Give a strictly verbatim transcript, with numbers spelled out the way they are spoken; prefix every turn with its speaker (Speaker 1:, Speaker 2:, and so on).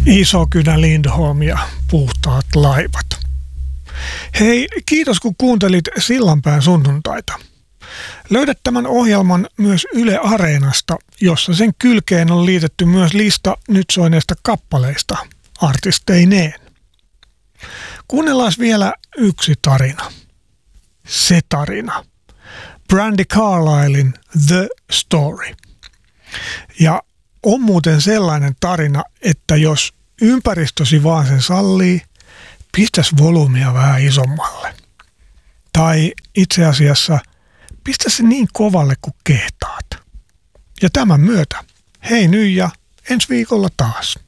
Speaker 1: Isokynä Lindholm ja puhtaat laivat. Hei, kiitos kun kuuntelit Sillanpään sunnuntaita. Löydät tämän ohjelman myös Yle Areenasta, jossa sen kylkeen on liitetty myös lista nyt soineista kappaleista artisteineen. Kuunnellaan vielä yksi tarina. Se tarina. Brandi Carlilen The Story. Ja on muuten sellainen tarina, että jos ympäristösi vaan sen sallii, pistäs volyymia vähän isommalle. Tai itse asiassa pistä se niin kovalle kuin kehtaat. Ja tämän myötä, hei nyt ja ensi viikolla taas.